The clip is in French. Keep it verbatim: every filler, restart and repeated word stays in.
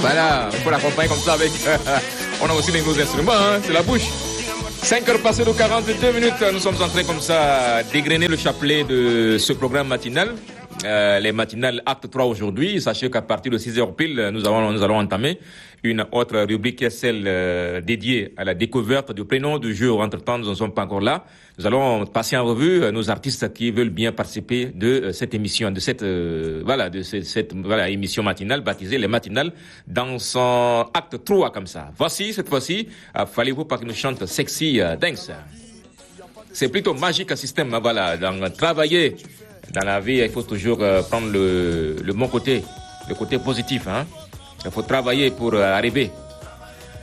Voilà, il faut l'accompagner comme ça avec... on a aussi des nouveaux instruments, hein, c'est la bouche. cinq heures passées de quarante-deux minutes, nous sommes en train comme ça dégrainer le chapelet de ce programme matinal. Euh, les matinales acte trois aujourd'hui. Sachez qu'à partir de six heures pile, nous allons, nous allons entamer une autre rubrique qui est celle euh, dédiée à la découverte du prénom du jour. Entre-temps, nous ne sommes pas encore là. Nous allons passer en revue euh, nos artistes qui veulent bien participer de euh, cette émission, de cette euh, voilà, de cette, cette voilà émission matinale baptisée les matinales dans son acte trois comme ça. Voici cette fois-ci, euh, fallait-vous pas qu'il nous chante sexy euh, dance. C'est plutôt magique un système, voilà, dans travailler. Dans la vie, il faut toujours euh, prendre le, le bon côté, le côté positif. Hein. Il faut travailler pour euh, arriver